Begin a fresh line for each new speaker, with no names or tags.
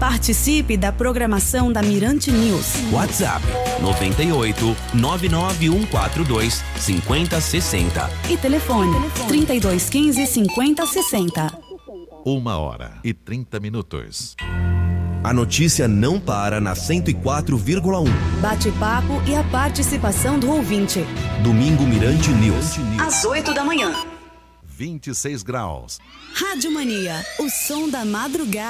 Participe da programação da Mirante News.
WhatsApp 98 99142 5060.
E telefone 3215 5060.
1h30.
A notícia não para na 104,1.
Bate-papo e a participação do ouvinte.
Domingo Mirante News.
Às 8 da manhã.
26 graus.
Rádio Mania, o som da madrugada.